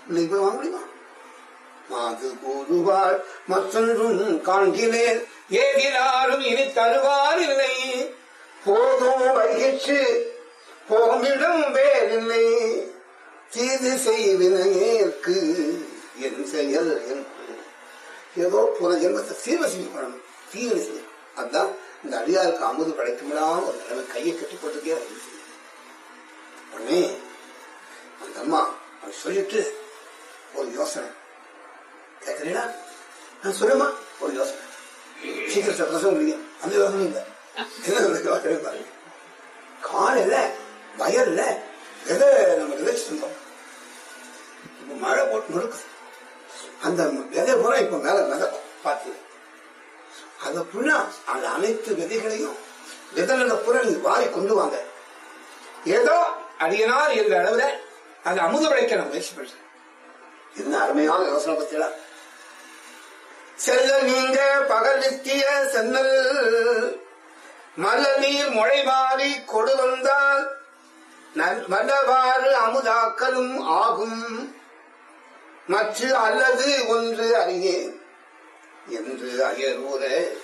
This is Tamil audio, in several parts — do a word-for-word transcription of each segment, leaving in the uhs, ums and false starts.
இன்னைக்கு போய் வாங்க முடியுமா? மாது கூறுவாள் மற்றொன்றும் காண்கிறேன் ஏதிலாரும் இனி தருவார் இல்லை. போதும் வைகிற்று போமிடம் வேறில்லை. தீது செய்வினையேற்கு என் செயல் என்று ஏதோ புற ஜென்மத்தை சீர்வசியம் பண்ணணும், தீவிர செய்யணும். அதுதான் இந்த அடியாருக்கு அமுது படைக்குமிடாம ஒரு நிலைமை கையை கட்டி போட்டுக்கே உடனே அந்த அம்மா அவன் சொல்லிட்டு ஒரு யோசனை கேட்கிறீங்களா? நான் சொல்லுமா ஒரு யோசனை சீக்கிரத்தை பிரசவம் முடியும். அந்த யோசனை இல்லை. யோசனை பாருங்க, காலையில வயல்ல விதை நம்ம விதைச்சு இருந்தோம். இப்ப மழை போட்டு நொறுக்குது. அந்த விதை பூரா இப்ப மேல விதை பார்த்து அத புண்ணா அந்த அனைத்து விதைகளையும் விதைகளை பூரா நீங்க வாரி கொண்டு வாங்க. ஏதோ அடியனார் என்ற அளவுல அதை அமுத விளைக்க நான் முயற்சி பண்றேன். என்ன அருமையான யோசனை பத்தியா. செல்ல நீங்க பகல் நித்திய சென்னல் மல்ல நீர் மொழை மாறி கொடு வந்தால் நல்லவாறு அமுதாக்கலும் ஆகும். மற்ற அல்லது ஒன்று அறியேன் என்று அயரூர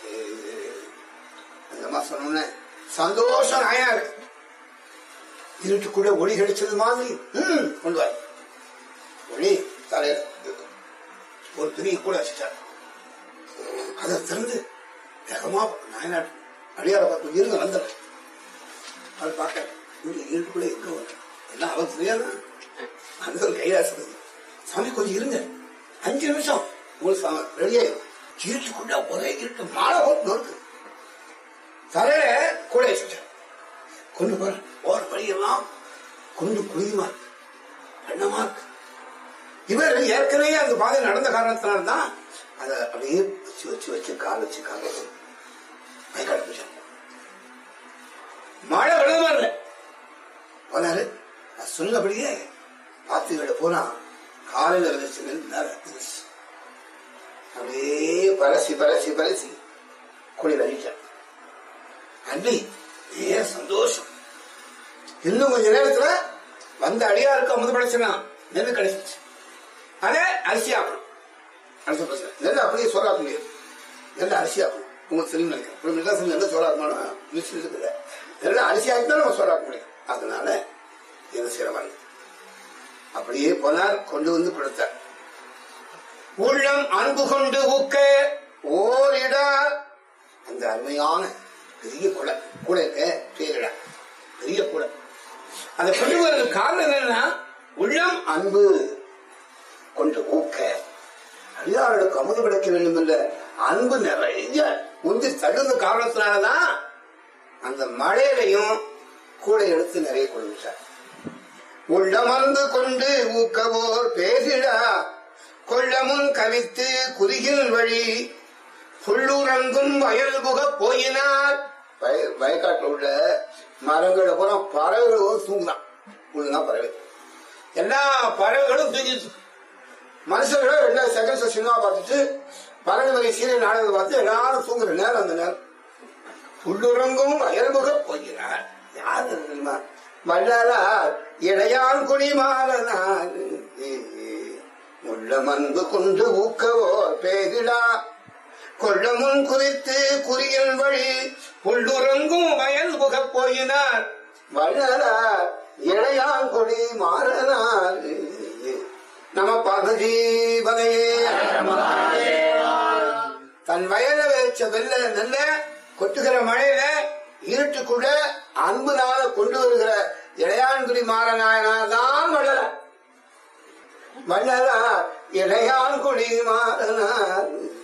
சொன்ன சந்தோஷம் நாயா இருக்கு. இருட்டுக்குள்ள ஒளி கிடைச்சது மாதிரி ம் கொண்டு வாய் ஒளி தலையில ஒரு துணியை கூட வச்சுட்டார். அதை திறந்து வேகமா நாயனாட்டு அடியார பார்த்து இருங்க வந்த அதை பார்க்க இருட்டுக்குள்ள எங்க வர எல்லாம் அவன் தெரியாத அந்த ஒரு கைலாசம். சாமி கொஞ்சம் இருங்க, அஞ்சு நிமிஷம் உங்களுக்கு ரெடியாயிரும். இருட்டுக்குள்ள ஒரே இருட்டு மாலை போட்டு இருக்கு. தலையில கூட வச்சுட்டார். கொண்டு போற போற வழியெல்லாம் கொண்டு குழியுமா இருக்கு, பண்ணமா இருக்கு. இவர் ஏற்கனவே அந்த பாதை நடந்த காரணத்தினால்தான் அதை அப்படியே வச்சு வச்சு வச்சு கால் வச்சு கால் வச்சு கைகாட்டு போச்சாங்க. மழை விழுமா இல்ல போனாரு. சொன்னபடியே பாத்துக்கிட்ட போனா காலையில விதைச்சு அப்படியே பரசி பரசி பரசி குளிர் அழிச்சார். அள்ளி ஏ சந்தோஷம். இன்னும் கொஞ்ச நேரத்துல வந்த அடியாருக்கு அமுது படைச்சுனா நெல் கிடைச்சிச்சு. அதே அரிசி ஆக்கணும். அரிசி பிரச்சனை நெல் அப்படியே சோறாக்க முடியாது. நெல் அரிசி ஆக்கணும். உங்களுக்கு தெரியும் நினைக்கிறேன். நெல்ல சோறாக்கணும் மிஷின் இருக்குது. நெல்ல அரிசி ஆக்கினா நம்ம சோறாக்க முடியும். அதனால என்ன செய்யறவாங்க அப்படியே போனார். கொண்டு வந்து கொடுத்தார். உள்ளம் அன்பு கொண்டு ஊக்க ஓரிடா அந்த அருமையான பெரிய குடை கூட இருக்க பேரிடா பெரிய குடை. அதை கொண்டு வர காரணம் என்னன்னா உள்ளம் அன்பு கொண்டு ஊக்க அடியார்களுக்கு அமுது கிடைக்க வேண்டும் என்ற அன்பு நிறைய முந்தி தகுந்த காரணத்தினாலதான் அந்த மழையிலையும் கூட எடுத்து நிறைய கொள்விச்சார். உள்ளமர்ந்து கொண்டு ஊக்கவோர் பேசிடா கொள்ளமுன் கவித்து குறுகில் வழி புள்ளுறங்கும் வயல் புக போயினார். வயக்காட்டில் உள்ள மரங்களை பூரா பறவைகள் தூங்குதான். உள்ளதான் பறவை எல்லா பறவைகளும் தூங்கிட்டு மனுஷர்களும் எல்லா செகண்ட் சினிமா பார்த்துட்டு பறவை வகை சீரியல் நாடகம் பார்த்து எல்லாரும் தூங்குற நேரம் அந்த நேரம். புள்ளுறங்கும் வயல் புக போயினார். யாரு தெரியுமா? வள்ளலார் இடையான் குடிமாறனார் உள்ளமந்து கொண்டு ஊக்கவோ பேரிடா கொள்ளமுன் குறித்து குறியில் வழி புள்ளுறங்கும் வயல் புக போயினார். வள்ளலார் இடையான் குடி மாறனார். நம பதஜீவனையே தன் வயல வச்ச வெள்ள நெல்ல கொட்டுகிற மழையில இருட்டுக்குள்ள அன்புனால கொண்டு வருகிற இளையான்குடி மாறனாயனார் தான் வள்ளலார். வள்ளலார் இளையான்குடி மாறனார்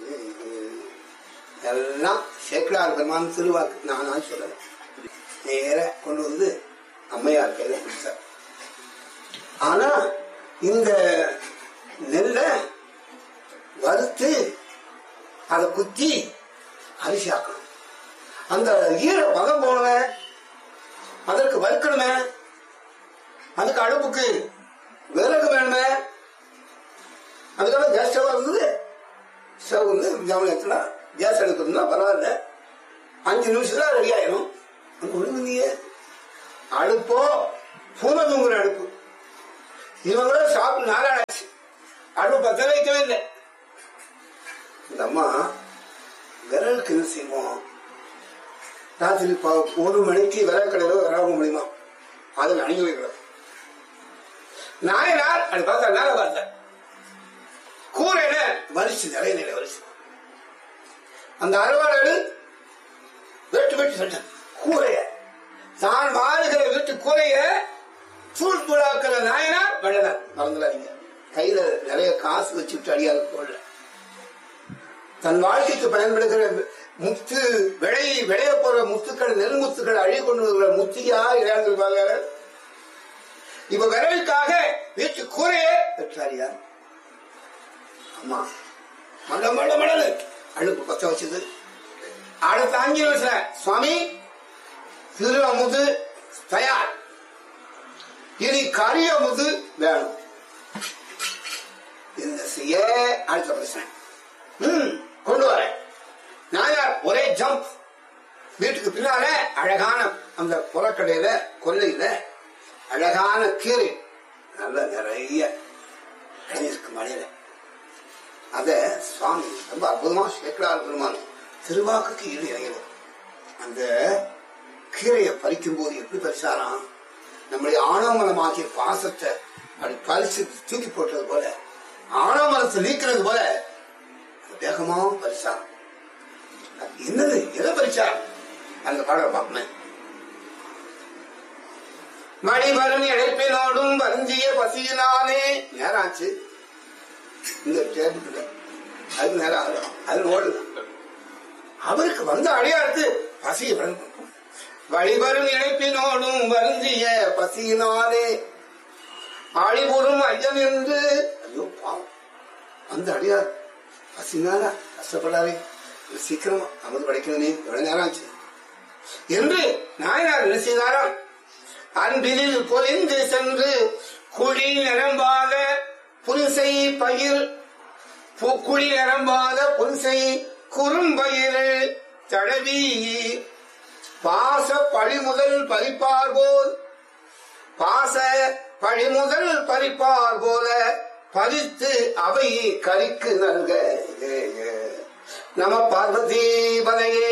எல்லாம் சேக்கலார் பெருமான் திருவாக்கு. நானா சொல்லல, நேர கொண்டு வந்து அம்மையார் கையில கொடுத்தார். ஆனா இந்த நெல்ல வறுத்து அதை குத்தி அரிசி ஆக்கணும். அந்த ஈர பதம் போனவன் அதற்கு வறுக்கணுமே, அதுக்கு அடுப்புக்கு விறகு வேணுமே, அதுக்காக கேஸ் ஸ்டவ் இருந்தது. ஸ்டவ் வந்து ஜாமத்துல கேஸ் எடுக்கணும்னா பரவாயில்ல, அஞ்சு நிமிஷத்துல ரெடி ஆயிடும். அங்க ஒண்ணுங்க அடுப்போ பூனை தூங்குற அடுப்பு. இவங்கள சாப்பிட்டு நாளாச்சு அடுப்பு பத்த வைக்கவே இல்லை. இந்த அம்மா விரலுக்கு என்ன செய்வோம், ராத்திரி ஒரு மணிக்கு விரல் கடையில விரவ முடியுமா, அதில் அணுகி வைக்கிறோம். நாயனார் அப்படி பார்த்தா மேல பார்த்த கூரையில வரிச்சு நிறைய நிலை வரிச்சு அந்த அறுவாடு வெட்டு வெட்டு வெட்ட கூரைய தான் வாழுகிற வீட்டு கூரைய தூள் தூளாக்குற நாயனார் வெள்ளனார். மறந்துடாதீங்க, கையில நிறைய காசு வச்சுட்டு அடியாத போடல. தன் வாழ்க்கைக்கு பயன்படுகிற முத்து விளை விளைய போற முத்துக்கள், நெல் முத்துக்கள் அழி கொண்டு வருகிற முத்தியா இழந்திருப்பாங்க. இப்ப விரலுக்காக வீட்டு கூரையே பெற்றாரியா அம்மா மண்ட மண்ட மடல் அழுப்பு பத்த வச்சது. அடுத்த அஞ்சு வருஷம் சுவாமி திரு அமுது தயார், இனி கரிய அமுது வேணும். என்ன செய்ய அடுத்த பிரச்சனை ம் கொண்டு வர நாயார் ஒரே ஜம்ப். வீட்டுக்கு பின்னால அழகான அந்த புறக்கடையில கொல்லையில அழகான கீரை நல்ல நிறைய இருக்கு மழையில. அத சுவாமி ரொம்ப அற்புதமா சேக்கலார் பெருமான் திருவாக்குக்கு ஈடு இறைகிறது. அந்த கீரையை பறிக்கும் போது எப்படி பறிச்சாராம், நம்முடைய ஆணவமலமாகிய பாசத்தை அப்படி பறிச்சு தூக்கி போட்டது போல, ஆணவமலத்தை நீக்கிறது போல வேகமா பறிச்சார். என்னது எதை பறிச்சார் அந்த பாடலை பார்ப்பேன். மணிவரும் இழைப்பினோடும் வந்திய பசியினாலே நேராச்சு. இந்த டேபிள் அது நேரம் ஆகும், அது ஓடுது. அவருக்கு வந்த அடையாளத்து பசிய வழிவரும் இழைப்பினோடும் வருந்திய பசியினாலே ஆழிபுறும் ஐயம் என்று ஐயோ பாவம் அந்த அடியார் பசினால கஷ்டப்படாதே, சீக்கிரமா அமது படைக்கணுமே, எவ்வளவு நேரம் ஆச்சு என்று நாயனார் என்ன செய்தாராம், அன்பில் பொலிந்து சென்று குழி நிரம்பாத புரிசை பயிர் குழி நிரம்பாத புரிசை குறும்பயிர் தடவி பாச பழிமுதல் பறிப்பார் போல் பாச பழிமுதல் பறிப்பார் போல பறித்து அவை கறிக்கு நல்க. நம பார்வதி பதையே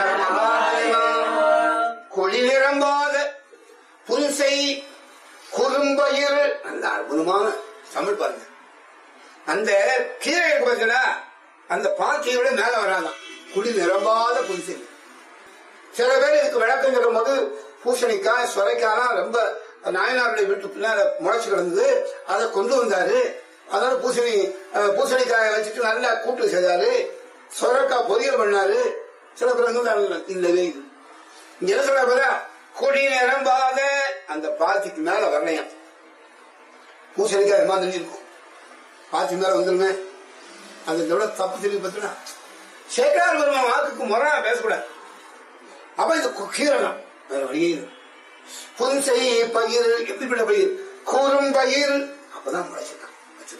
குழி நிரம்பாத புரிசை குறும்பயிர். அந்த அற்புதமான தமிழ் பாருங்க. அந்த கீரை பார்த்தீங்கன்னா அந்த பாக்கியோட மேல வராதான் குடி நிரம்பாத புரிசை. சில பேர் இதுக்கு விளக்கம் சொல்லும் போது பூசணிக்காய் சுரைக்காய் ரொம்ப நாயனாருடைய வீட்டு பின்னால முளைச்சு கிடந்தது, அதை கொண்டு வந்தாரு. அதோட பூசணி பூசணிக்காயை வச்சுட்டு நல்லா கூட்டு செய்தாரு, சுரைக்காய் பொரியல் பண்ணாரு. சில பேர் இல்லவே இது இங்க என்ன சொல்ற போதா கொடி நிரம்பாத அந்த பாத்திக்கு மேல வரலையாம். பூசணிக்காய் மாதிரி இருக்கும், பாத்தி மேல வந்துருமே. அந்த தப்பு திரும்பி பார்த்தா சேகரார் வருமா வாக்குக்கு முறை பேசக்கூடாது. அப்ப இந்த கீரை தான் வேற வழியே. புன்சை பயிர் எப்படிப்பட்ட பயிர், கூறும் பயிர் அப்பதான் முளைச்சிருக்கான்.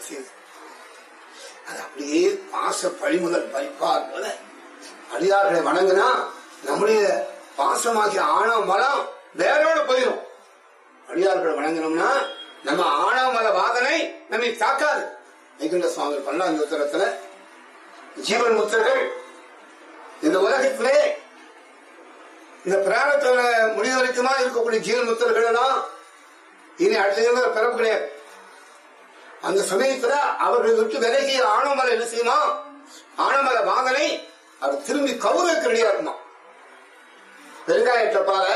அது அப்படியே பாச பழிமுதல் பறிப்பார் போல அடியார்களை வணங்கினா நம்முடைய பாசமாகிய ஆணவ மலம் வேரோட போயிடும். அடியார்களை வணங்கினோம்னா நம்ம ஆணவ மல வாதனை நம்மை தாக்காது. வைகுண்ட சுவாமி பல்லாண்டு உத்தரத்துல ஜீவன் முத்தர்கள் இந்த உலகத்திலே இந்த பிராணத்துல முடிவு வரைக்குமா இருக்கக்கூடிய ஜீவன் முத்தர்கள் எல்லாம் இனி அடுத்த பிறப்பு கிடையாது. அந்த சமயத்துல அவர்கள் விட்டு விலகிய ஆணவமலை என்ன செய்யுமா, ஆணவமலை வாதனை அவர் திரும்பி கவுருக்கு ரெடியா இருக்குமா. பெருங்காய பால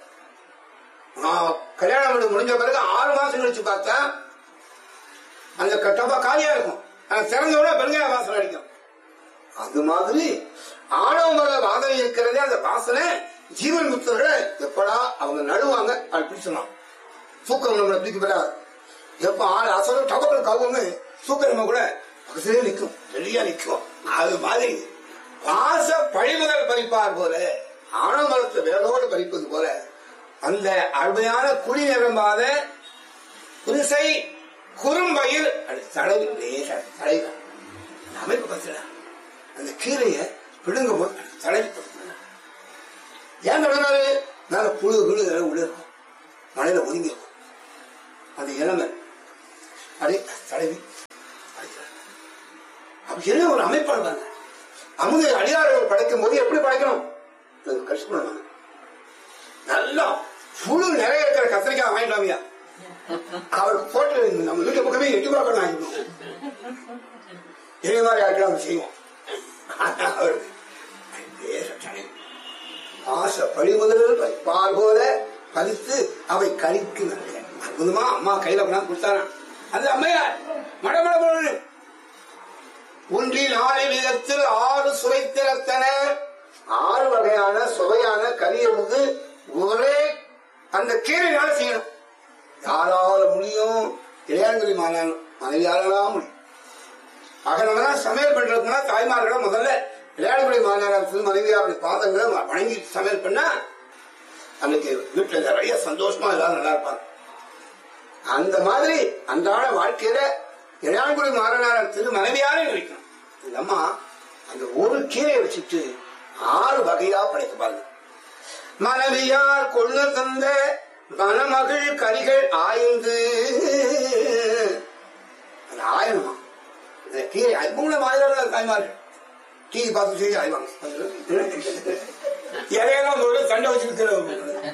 கல்யாணம் முடிஞ்ச பிறகு ஆறு மாசம் கழிச்சு பார்த்தா அந்த டப்பா காலியா இருக்கும், திறந்தோட பெருங்காய வாசனை அடிக்கும். அது மாதிரி ஆணவமலை வாதனை இருக்கிறதே அந்த வாசனை ஜீவன் முத்தர்களை எப்படா அவங்க நடுவாங்க அது பிடிச்சலாம். தூக்கம் நம்மளை பிடிக்க பெறாது. எப்ப ஆள் அசல டபக்கள் கவுன்னு தூக்கம் நம்ம கூட பக்கத்திலே நிற்கும், ரெடியா நிற்கும். அது மாதிரி பாச பழிமுதல் பறிப்பார் போல ஆணவமலத்தை வேரோடு பறிப்பது போல அந்த அருமையான குழி நிரம்பாத புரிசை குறும்பயிர் தடவி தடவி அமைப்பு பத்திர அந்த கீரைய பிடுங்க போது தடவி ஏன் தொடர்னாரு மேல புழு குழு உள்ள இருக்கும், மழையில ஒதுங்கி இருக்கும். அந்த இளமை அப்படியே தடவி என்ன ஒரு அமைப்பாங்க. அமுது அடியார்கள் படைக்கும் போது எப்படி படைக்கணும் கஷ்டம். நல்லா புழு நிறைய இருக்கிற கத்திரிக்காய் வாங்கிட்டாமியா அவருக்கு போட்டு நம்ம வீட்டு பக்கமே எட்டு ரூபா கூட வாங்கிக்கணும். இதே மாதிரி ஆட்கள் செய்வோம். ஆசை பழிமுதல் பறிப்பால் போல பறித்து அவை கழிக்கு அற்புதமா அம்மா கையில கொண்டாந்து கொடுத்தாராம். அது அம்மையார் மடமட பொருள் ஒன்றில் நாலு விதத்தில் ஆறு சுவை திறத்தன. ஆறு வகையான சுவையான கரியமுது ஒரே அந்த கீரையால செய்யணும். யாரால முடியும்? இளையான்குடி மாநாள் மனைவியாலாம் முடியும். ஆக நம்ம சமையல் பண்றதுக்குன்னா தாய்மார்களை முதல்ல இளையான்குடி மாநாள் மனைவியாருடைய பாதங்களை வணங்கி சமையல் பண்ணா அன்னைக்கு வீட்டுல நிறைய சந்தோஷமா எல்லாரும் நல்லா இருப்பாங்க. அந்த மாதிரி அன்றாட வாழ்க்கையில இளையான்குடி மாநாள் திரு மனைவியாரே நினைக்கணும். இந்த அம்மா அந்த ஒரு கீரையை வச்சுட்டு ஆறு வகையா படைக்க பாருங்க. மனைவியார் கொள்ள தந்த மணமகள் கரிகள் ஆய்ந்து அது ஆயணுமா கீரை மூலம் ஆயிரம் தாய்மார்கள் டீ பார்த்து செய்ய ஆய்வாங்க. இறையெல்லாம் சண்டை வச்சிருக்கிறவங்க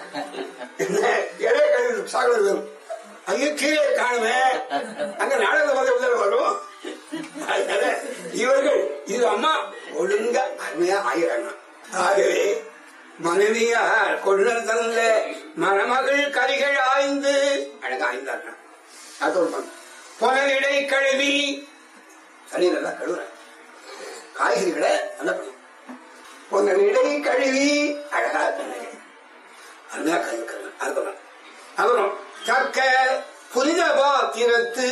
இறைய கழிவு சாகர் வரும். அங்கே கீழே காணுமே அங்க நாடக வரும். அதனால இவர்கள் இது அம்மா ஒழுங்க அருமையா ஆகிறாங்க. ஆகவே மனைவியார் கொள்ள தந்த மணமகள் கரிகள் ஆய்ந்து அழகா ஆய்ந்தாங்க. அது பொனலிடை கழுவி தண்ணி நல்லா கழுவுற காய்கறிகளை நல்லா பண்ணும். பொனலிடை கழுவி அழகா அருமையா கழுவுக்கிறாங்க. அது அப்புறம் கற்க புனித பாத்திரத்து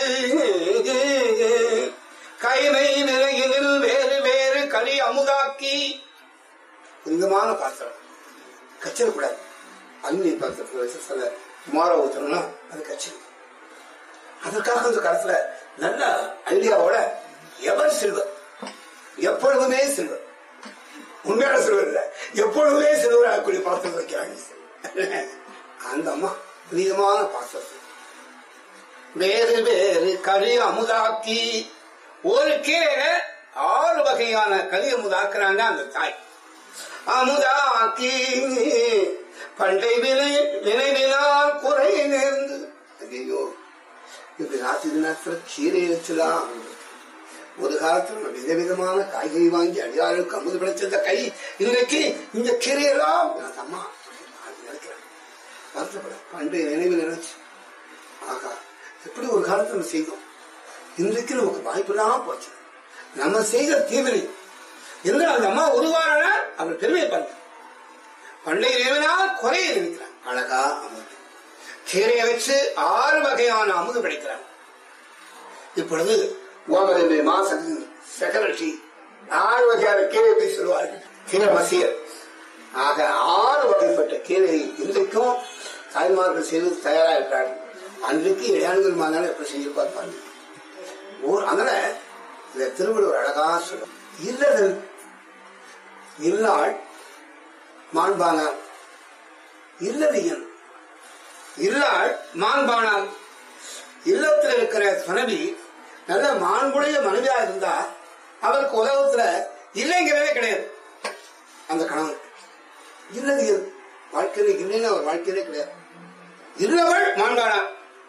கைமை நிலையில் வேறு வேறு களி அமுதாக்கி புனிதமான பாத்திரம் கச்சிடக்கூடாது. அந்நிய பாத்திரத்துல வச்சு சில மாற ஊற்றணும்னா அது கச்சிரு. அதற்காக அந்த காலத்துல நல்ல ஐடியாவோட எவர் சில்வர் எப்பொழுதுமே சில்வர் உண்மையான சில்வர் இல்ல எப்பொழுதுமே சில்வர் ஆகக்கூடிய பாத்திரம் வைக்கிறாங்க. அந்த அம்மா புனிதமான பாத்திரம் வேறு வேறு களி அமுதாக்கி ஒரு கீரை ஆறு வகையான களி அமுதாக்குறாங்க அந்த தாய். அமுதாக்கி பண்டை வினை நினைவினால் குறை நேர்ந்து ஐயோ இப்படி ராத்திரி நேரத்துல கீரை வச்சுலாம். ஒரு காலத்துல விதவிதமான காய்கறி வாங்கி அடியாளுக்கு அமுது பிடிச்சிருந்த கை இன்றைக்கு இந்த கீரையெல்லாம் அம்மா நினைக்கிறேன் வருத்தப்பட பண்டைய நினைவு நினைச்சு ஆகா எப்படி ஒரு காலத்துல நம்ம செய்தோம். இன்றைக்கு நமக்கு வாய்ப்புலாம் போச்சு. நம்ம செய்த தீவிரை என்று அந்த அம்மா உருவான அவர் பெருமையை பார்க்க பண்டைய நினைவினால் குறைய நினைக்கிறான். அழகா அமுது கீரையை வச்சு ஆறு வகையான அமுது படைக்கிறாங்க. இப்பொழுது செக்ரட்டரி ஆறு வகையான கீரை எப்படி சொல்லுவார்கள் கீரை மசியர். ஆக ஆறு வகைப்பட்ட கீரை இன்றைக்கும் தாய்மார்கள் செய்து தயாரா இருக்கிறார்கள். அன்றைக்கு இளையான்குடி மாநாடு எப்படி செஞ்சு பார்ப்பாங்க. அதனால இந்த திருவள்ளுவர் அழகா சொல்லும் இல்லதன் இல்லாள் மாண்பானார் இல்லதியன் இல்லாள் மாண்பானார். இல்லத்துல இருக்கிற மனைவி நல்ல மாண்புடைய மனைவியா இருந்தா அவருக்கு உலகத்துல இல்லைங்கிறதே கிடையாது. அந்த கணவன் இல்லதியன் வாழ்க்கையில இல்லைன்னு அவர் வாழ்க்கையிலே கிடையாது. இல்லவள் மாண்பானார்.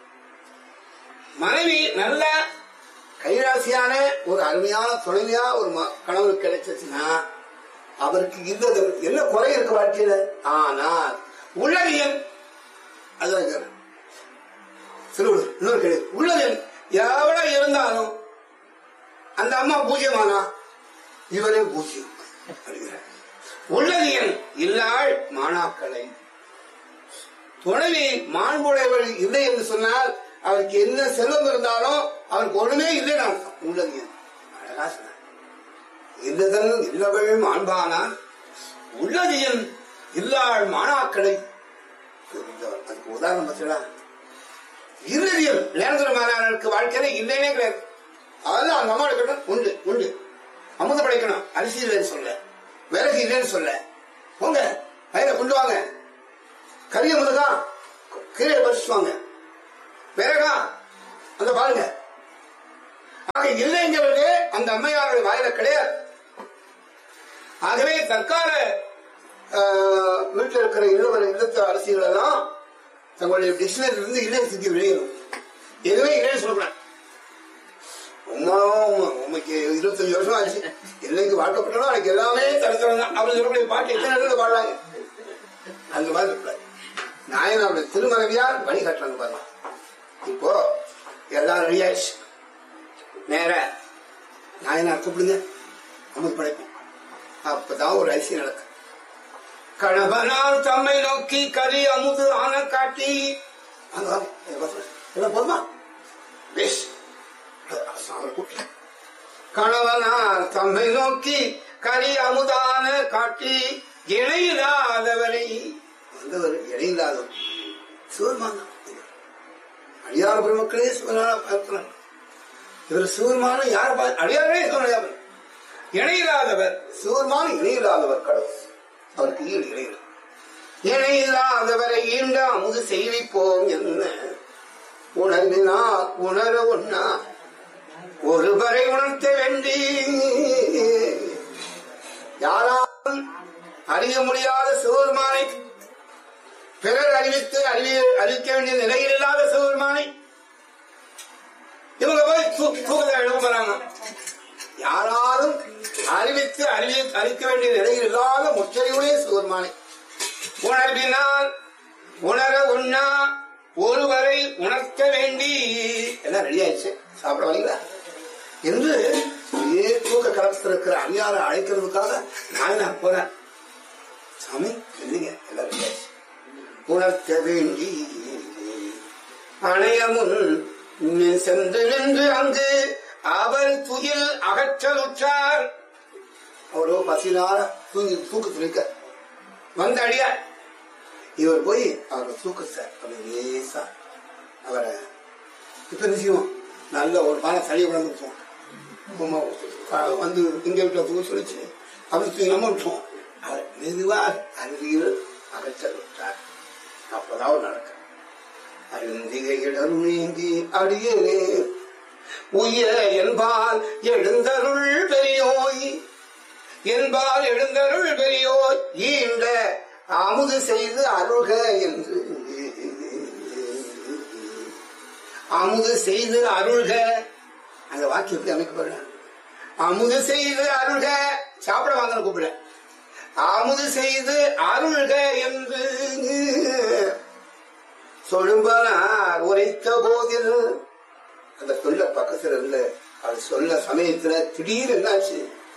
மனைவி நல்ல கைராசியான ஒரு அருமையான துணைவியா ஒரு கணவனுக்கு கிடைச்சிச்சுன்னா அவருக்கு இல்லது என்ன குறை இருக்கு வாழ்க்கையில. ஆனால் உள்ளவியல் அது திருவள்ளுவர் இன்னொரு கிடையாது. உள்ளவியல் எவ்வளவு இருந்தாலும் அந்த அம்மா பூஜ்யமானா இவனே பூஜ்யம் அப்படிங்கிறார். உள்ளவியல் இல்லாள் மாணாக்களை துணைவி மாண்புடையவள் இல்லை என்று சொன்னால் அவருக்கு என்ன செல்வம் இருந்தாலும் அவருக்கு ஒண்ணுமே இல்லைன்னு அர்த்தம். உள்ளவியல் அழகா சொன்னார். இல்லதன் இல்லவள் மாண்பானா உள்ளதியன் இல்லாள் மாணாக்களை. அதுக்கு உதாரணம் பார்த்தா இல்லதியல் இளையான்குடி மாநாடுக்கு வாழ்க்கையில இல்லைன்னே கிடையாது. அதெல்லாம் அந்த அம்மா இருக்கட்டும் உண்டு உண்டு அமுத படைக்கணும். அரிசி இல்லைன்னு சொல்ல விறகு இல்லைன்னு சொல்ல போங்க வயலை கொண்டு வாங்க கரிய முததான் கீழே பறிச்சுவாங்க விறகா அந்த பாருங்க. இல்லைங்கிறது அந்த அம்மையாருடைய வாயில கிடையாது. ஆகவே தற்கால வீட்டில் இருக்கிற இல்லவர் இல்லத்து அரசியல் எல்லாம் தங்களுடைய டிக்ஷனரி இருந்து இல்லையை சுத்தி வெளியேறும். எதுவுமே இல்லைன்னு சொல்லக்கூடாது. உண்மைக்கு இருபத்தஞ்சு வருஷம் ஆச்சு, இல்லைக்கு வாழ்க்கப்பட்டாலும் அதுக்கு எல்லாமே தடுக்கிறோம் தான் அப்படின்னு சொல்லக்கூடிய பாட்டு எத்தனை இடத்துல பாடுறாங்க. அந்த மாதிரி இருக்காது. நாயனாருடைய திருமறைவியார் வழி கட்டுறாங்க பாருங்க. இப்போ எல்லாரும் ரெடி ஆயிடுச்சு. நேர நாயனார் கூப்பிடுங்க, அமுது படைப்போம். அப்பதான் ஒரு ஐசியம் நடக்கும். கணவனால் தம்மை நோக்கி கறி அமுது ஆன காட்டி போதுமா கணவனால் தம்மை நோக்கி கறி அமுதான காட்டி இணையில்லாதவரை வந்தவர் இணையில்லாதவர் சிவருமான அடியார பெருமக்களே சிவனான பார்க்கிறார். இவர் சிவருமான யார் அடியாரே சிவனையாவர் இணையில்லாதவர் சிவருமான இணையில்லாதவர் கடவுள். அவருக்கு ஈடு இணையில இணையில்லாதவரை ஈண்ட அமுது செய்விப்போம் என்ன உணர்வினா உணர ஒன்னா ஒருவரை உணர்த்த வேண்டி யாராலும் அறிய முடியாத சிவபெருமானை பிறர் அறிவித்து அறிவி அறிவிக்க வேண்டிய நிலையில் இல்லாத சிவபெருமானை இவங்க போய் தூக்கத்தை எழுப்புறாங்க. யாராலும் அறிவித்து அறிவி அறிக்க வேண்டிய நிலையில் இல்லாத முச்சரிவுடைய சிவபெருமானை உணர்வினால் உணர உண்ணா ஒருவரை உணர்த்த வேண்டி எல்லாம் ரெடி ஆயிடுச்சு, சாப்பிட வரீங்களா என்று ஏ தூக்க கலத்தில் இருக்கிற அடியாரை அழைக்கிறதுக்காக நாயனார் போறேன். சாமி இல்லைங்க, எல்லாம் ரெடி ஆயிடுச்சு. உணர்த்த வேண்டி அணையமுன் சென்று நின்று அங்கு அவர் துயில் அகற்றலுற்றார். அவரோ பசினார தூங்கி தூக்கு துணிக்க வந்த அடியார். இவர் போய் அவரை தூக்கத்தை லேசா அவரை இப்ப நிச்சயம் நல்ல ஒரு பானை சளி விளம்புச்சோம் வந்து இங்க வீட்டுல தூக்க சொல்லிச்சு அப்படி தூங்கி நம்ம விட்டோம். அவர் மெதுவா அருகில் அகற்றல் விட்டார். அப்பதான் நடக்க அருந்திகை இடர் நீங்கி அடியனே உய என்பால் எழுந்தருள் பெரியோய் என்பால் எழுந்தருள் பெரியோய் ஈண்ட அமுது செய்து அருள்க என்று அமுது செய்து அருள்க அந்த வாக்கியம் எப்படி அமைக்கப்படுற அமுது செய்து அருள்க சாப்பிட வாங்க கூப்பிட அமுது செய்து அருள்க என்று சொல்லும்பனார் உரைத்த போதில் அந்த சொல்ல பக்கத்துல இருந்த அது சொல்ல சமயத்துல திடீர் என்னாச்சு,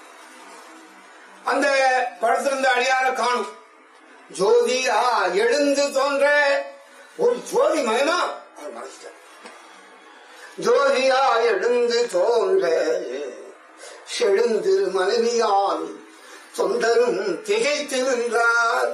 அந்த படத்திலிருந்த அடியார காணும். ஜோதியா எழுந்து தோன்ற ஒரு ஜோதி மயமா அவர் மறைச்சிட்டார். ஜோதியா எழுந்து தோன்ற செழுந்து மனைவியால் தொண்டரும் திகைத்து நின்றார்.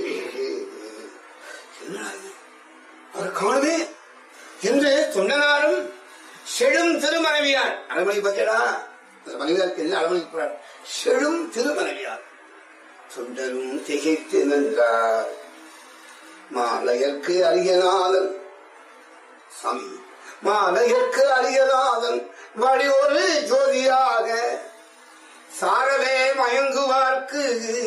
அவர் காணவே என்று தொண்டனாரும் செழும் திருமனைவியார் அலமணி பத்தியடா மனைவியாருக்கு என்ன அலமணி போறார். செழும் திருமனைவியார் தொண்டரும் திகைத்து நின்றார். மாலையற்கு அரியநாதன் சாமி மாலையற்கு அரியநாதன் வழி ஒரு ஜோதியாக சாரவே மயங்குவார்க்கு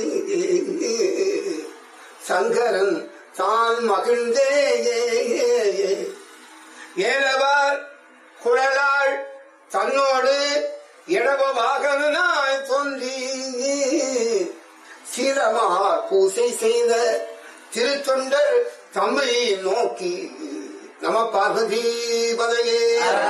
சங்கரன் தான் மகிழ்ந்தே ஏலவார் குழலாள் தன்னோடு இடவ வாகனாய் தோன்றி சீரமார் பூசை செய்த திருத்தொண்டர் தம்மை நோக்கி நம பார்வதி பதையே.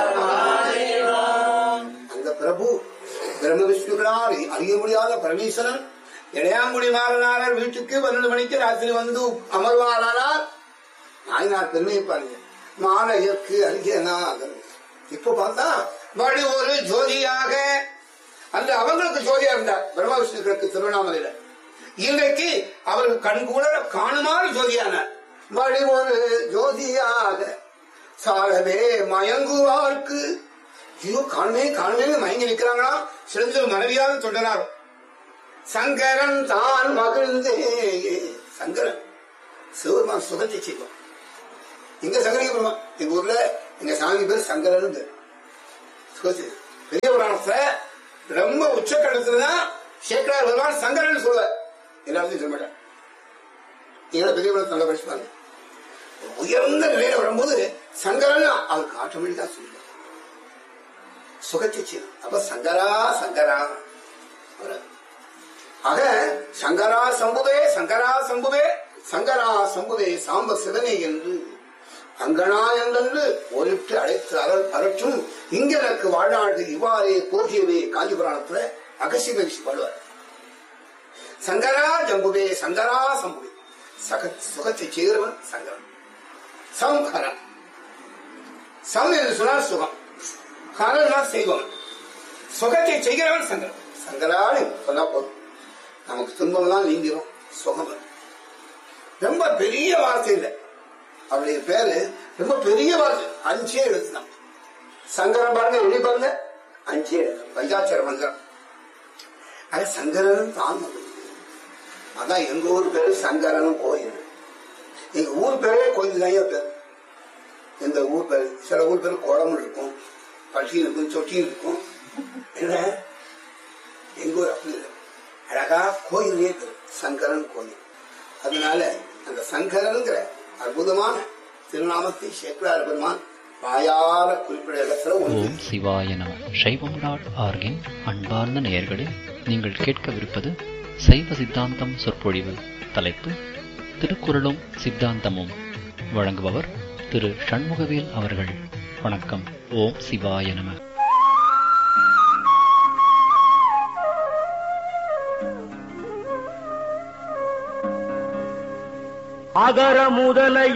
அந்த பிரபு பிரம்ம விஷ்ணுகளால் அறிய முடியாத பரமேஸ்வரன் இளையாங்குடி மாறனாளர் வீட்டுக்கு பன்னெண்டு மணிக்கு ராத்திரி வந்து அமர்வாளார். நாயனார் பெருமையை பாருங்க. மாலையற்கு அரியநாதன் இப்ப பார்த்தா வழி ஒரு ஜோதியாக அந்த அவங்களுக்கு ஜோதியா இருந்தார் பிரம்ம விஷ்ணுக்களுக்கு திருவண்ணாமலையில. இன்றைக்கு அவர்கள் கண்கூட காணுமாறு ஜோதியானார். வழி ஒரு ஜோதியாக சாலவே மயங்குவார்க்கு ஐயோ காணுமே காணுமே மயங்கி நிற்கிறாங்களா சிறந்த மனைவியாக தொடரார். சங்கரன் தான் மகிழ்ந்தே சங்கரன் சிவபெருமான் சுகத்தை செய்வோம். எங்க சங்கரிக்க பெருமா எங்க ஊர்ல எங்க சாமி பேர் சங்கரன். பெரிய புராணத்துல ரொம்ப உச்சக்கட்டத்துலதான் சேக்கரார் பகவான் சங்கரன் சொல்லுவார். எல்லாத்தையும் சொல்ல மாட்டார். நீங்கள பெரிய நல்ல படிச்சுப்பாங்க. உயர்ந்த நிலையில வரும்போது சங்கரன் அவருக்கு ஆட்டோமேட்டிக்கா சொல்லுவார். சுகத்தை செய்யும். அப்ப சங்கரா சங்கரா ஆக சங்கரா சம்புவே சங்கரா சம்புவே சங்கரா சம்புவே சாம்ப சிவனே என்று அங்கனா என்று ஒலிட்டு அழைத்து அருள் அரற்றும் இங்க எனக்கு வாழ்நாடு இவ்வாறே போகியவே காஞ்சி புராணத்துல அகசி மகிழ்ச்சி பாடுவார். சங்கரா ஜம்புவே சங்கரா சம்புவே சக சுகத்தை செய்கிறவன் சங்கரன். சம்ஹரன் சம் என்று சொன்னால் சுகம், ஹரன் செய்வன், சுகத்தை செய்கிறவன் சங்கரன். சங்கரான்னு சொன்னா போதும், நமக்கு துன்பம் தான் நீங்கிறோம், சுகம். ரொம்ப பெரிய வார்த்தை இல்லை, அவருடைய பேரு ரொம்ப பெரிய வார்த்தை. அஞ்சே எழுத்துதான் சங்கரன். பாருங்க எழுதி பாருங்க, அஞ்சே எழுத்து பஞ்சாட்சர மந்திரம். அது சங்கரன் தான். அதான் எங்க ஊர் பேரு சங்கரனும் கோயில். எங்க ஊர் பேரே கோயில் தான் பேரு. இந்த ஊர் பேரு சில ஊர் பேரு குளம் இருக்கும், பட்டி இருக்கும், சொட்டி இருக்கும். என்ன எங்க ஊர் அப்படி இல்லை, அழகா கோயிலே பேரு சங்கரன் கோயில். அதனால அந்த சங்கரன்கிற அற்புதமான திருநாமத்தை சேக்கரார் பெருமான் வாயார குறிப்பிட இடத்துல ஓம் சிவாய நம. சைவம் டாட் ஆர்கின் அன்பார்ந்த நேயர்களே, நீங்கள் கேட்கவிருப்பது சைவ சித்தாந்தம் சொற்பொழிவு. தலைப்பு திருக்குறளும் சித்தாந்தமும். வழங்குபவர் திரு சண்முகவேல் அவர்கள். வணக்கம். ஓம் சிவாய நம. அகர முதல